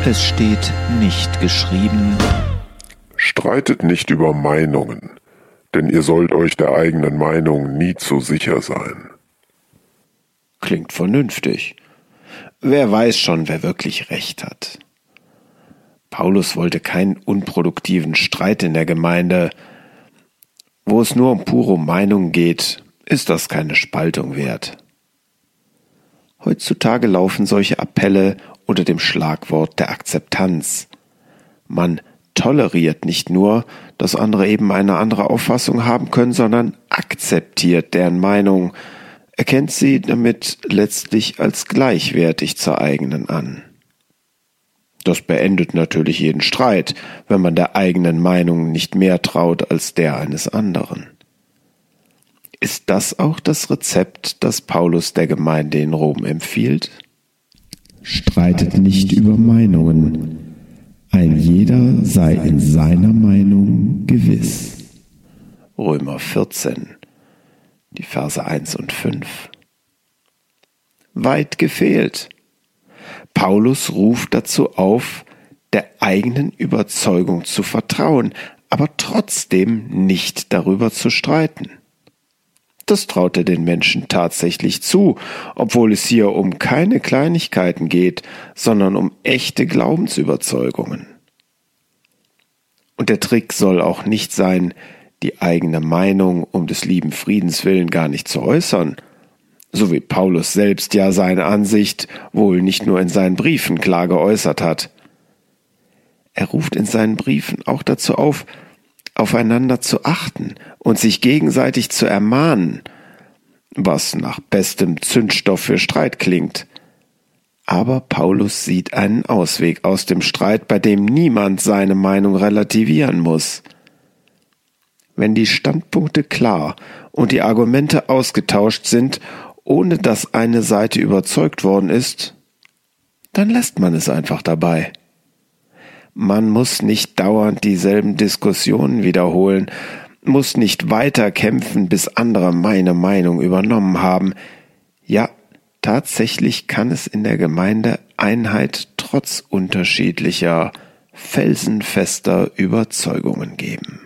Es steht nicht geschrieben: Streitet nicht über Meinungen, denn ihr sollt euch der eigenen Meinung nie zu sicher sein. Klingt vernünftig. Wer weiß schon, wer wirklich recht hat. Paulus wollte keinen unproduktiven Streit in der Gemeinde. Wo es nur um pure Meinungen geht, ist das keine Spaltung wert. Heutzutage laufen solche Appelle unter dem Schlagwort der Akzeptanz. Man toleriert nicht nur, dass andere eben eine andere Auffassung haben können, sondern akzeptiert deren Meinung, erkennt sie damit letztlich als gleichwertig zur eigenen an. Das beendet natürlich jeden Streit, wenn man der eigenen Meinung nicht mehr traut als der eines anderen. Ist das auch das Rezept, das Paulus der Gemeinde in Rom empfiehlt? Streitet nicht über Meinungen. Ein jeder sei in seiner Meinung gewiss. Römer 14, die Verse 1 und 5. Weit gefehlt. Paulus ruft dazu auf, der eigenen Überzeugung zu vertrauen, aber trotzdem nicht darüber zu streiten. Das traut er den Menschen tatsächlich zu, obwohl es hier um keine Kleinigkeiten geht, sondern um echte Glaubensüberzeugungen. Und der Trick soll auch nicht sein, die eigene Meinung um des lieben Friedens willen gar nicht zu äußern, so wie Paulus selbst ja seine Ansicht wohl nicht nur in seinen Briefen klar geäußert hat. Er ruft in seinen Briefen auch dazu auf, aufeinander zu achten und sich gegenseitig zu ermahnen, was nach bestem Zündstoff für Streit klingt. Aber Paulus sieht einen Ausweg aus dem Streit, bei dem niemand seine Meinung relativieren muss. Wenn die Standpunkte klar und die Argumente ausgetauscht sind, ohne dass eine Seite überzeugt worden ist, dann lässt man es einfach dabei. Man muss nicht dauernd dieselben Diskussionen wiederholen, muss nicht weiter kämpfen, bis andere meine Meinung übernommen haben. Ja, tatsächlich kann es in der Gemeinde Einheit trotz unterschiedlicher, felsenfester Überzeugungen geben.